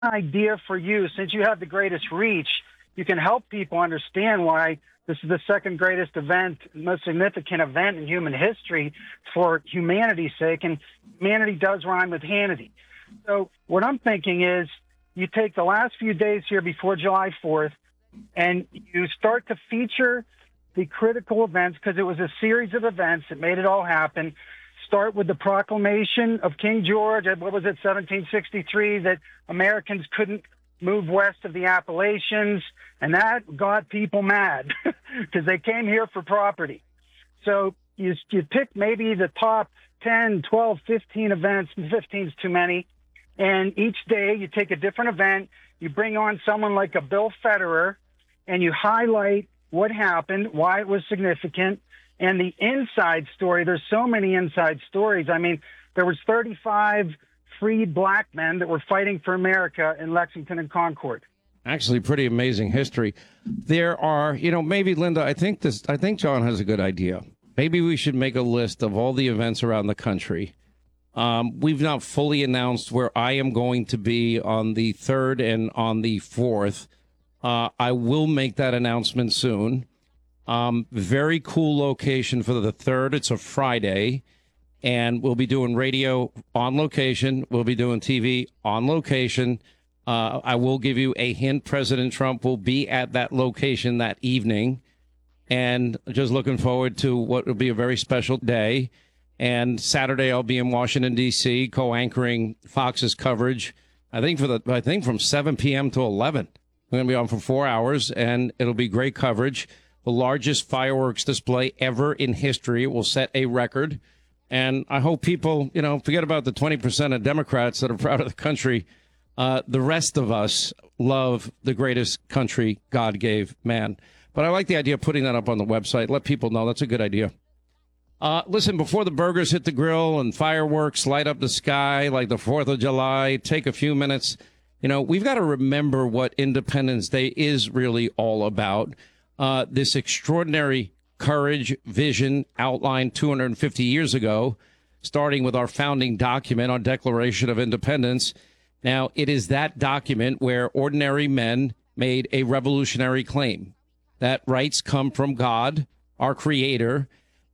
idea for you, since you have the greatest reach, you can help people understand why this is the second greatest event, most significant event in human history for humanity's sake. And humanity does rhyme with Hannity. So what I'm thinking is you take the last few days here before July 4th and you start to feature the critical events, because it was a series of events that made it all happen. Start with the proclamation of King George, what was it, 1763, that Americans couldn't move west of the Appalachians, and that got people mad because they came here for property. So you pick maybe the top 10, 12, 15 events, 15 is too many, and each day you take a different event, you bring on someone like a Bill Federer, and you highlight what happened, why it was significant, and the inside story. There's so many inside stories. I mean, there was 35 freed black men that were fighting for America in Lexington and Concord. Actually, pretty amazing history. There are, maybe, Linda, I think John has a good idea. Maybe we should make a list of all the events around the country. We've not fully announced where I am going to be on the 3rd and on the 4th. I will make that announcement soon. Very cool location for the 3rd. It's a Friday, and we'll be doing radio on location. We'll be doing TV on location. I will give you a hint. President Trump will be at that location that evening, and just looking forward to what will be a very special day. And Saturday, I'll be in Washington, D.C., co-anchoring Fox's coverage, I think from 7 p.m. to 11. We're going to be on for 4 hours, and it'll be great coverage. The largest fireworks display ever in history. It will set a record. And I hope people, forget about the 20% of Democrats that are proud of the country. The rest of us love the greatest country God gave man. But I like the idea of putting that up on the website. Let people know. That's a good idea. Listen, before the burgers hit the grill and fireworks light up the sky like the 4th of July, take a few minutes. We've got to remember what Independence Day is really all about. This extraordinary courage, vision outlined 250 years ago, starting with our founding document, our Declaration of Independence. Now, it is that document where ordinary men made a revolutionary claim that rights come from God, our creator,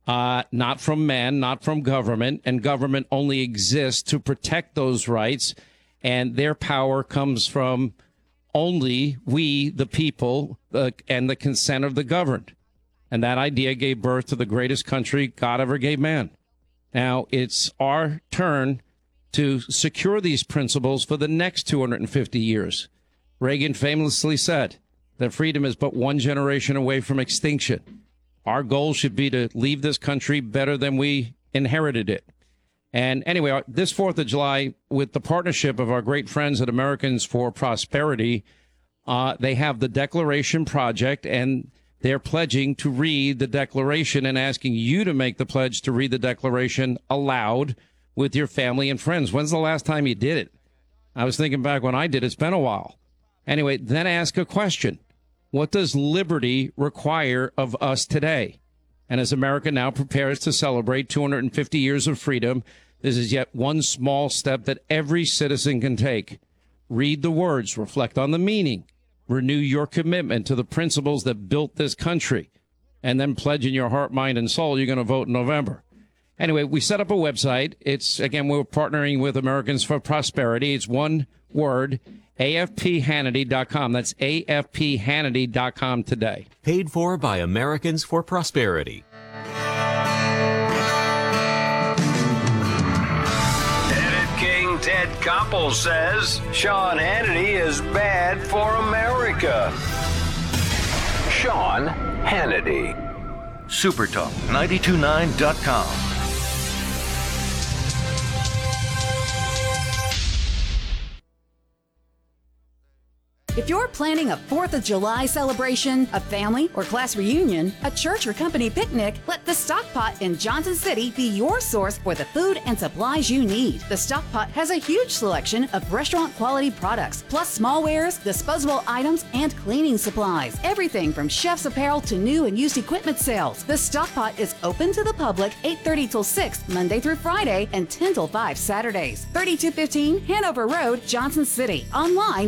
not from man, not from government, and government only exists to protect those rights, and their power comes from only we, the people, and the consent of the governed. And that idea gave birth to the greatest country God ever gave man. Now, it's our turn to secure these principles for the next 250 years. Reagan famously said that freedom is but one generation away from extinction. Our goal should be to leave this country better than we inherited it. And anyway, this 4th of July, with the partnership of our great friends at Americans for Prosperity, they have the Declaration Project, and they're pledging to read the Declaration and asking you to make the pledge to read the Declaration aloud with your family and friends. When's the last time you did it? I was thinking back when I did. It's been a while. Anyway, then ask a question. What does liberty require of us today? And as America now prepares to celebrate 250 years of freedom, this is yet one small step that every citizen can take. Read the words, reflect on the meaning, renew your commitment to the principles that built this country, and then pledge in your heart, mind, and soul you're going to vote in November. Anyway, we set up a website. It's, again, we're partnering with Americans for Prosperity. It's one word, AFPHannity.com. That's AFPHannity.com today. Paid for by Americans for Prosperity. Senate King Ted Koppel says Sean Hannity is bad for America. Sean Hannity. SuperTalk929.com. If you're planning a 4th of July celebration, a family or class reunion, a church or company picnic, let the Stockpot in Johnson City be your source for the food and supplies you need. The Stockpot has a huge selection of restaurant quality products, plus smallwares, disposable items, and cleaning supplies. Everything from chef's apparel to new and used equipment sales. The Stockpot is open to the public 8:30 till 6 Monday through Friday and 10 till 5 Saturdays. 3215 Hanover Road, Johnson City. Online